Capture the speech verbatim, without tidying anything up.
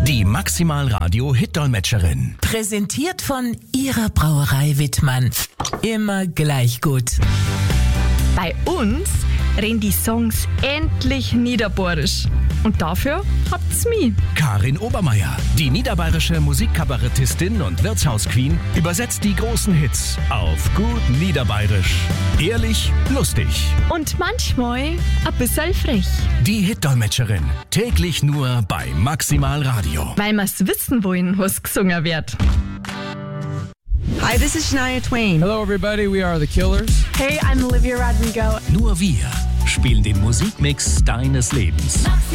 Die Maximal Radio Hit-Dolmetscherin. Präsentiert von Ihrer Brauerei Wittmann. Immer gleich gut. Bei uns reden die Songs endlich niederbayerisch. Und dafür habt's mich. Karin Obermeier, die niederbayerische Musikkabarettistin und Wirtshausqueen, übersetzt die großen Hits auf gut Niederbayerisch. Ehrlich, lustig. Und manchmal ein bisschen frech. Die Hit-Dolmetscherin. Täglich nur bei Maximal Radio. Weil wir's wissen wollen, was gesungen wird. Hi, this is Shania Twain. Hello, everybody. We are the Killers. Hey, I'm Olivia Rodrigo. Nur wir spielen den Musikmix deines Lebens.